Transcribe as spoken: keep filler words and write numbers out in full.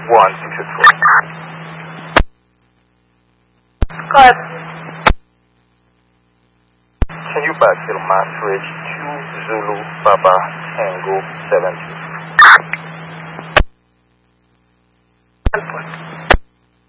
one six eight four. Cut. Can you backfill my bridge two Zulu Papa Tango seven two?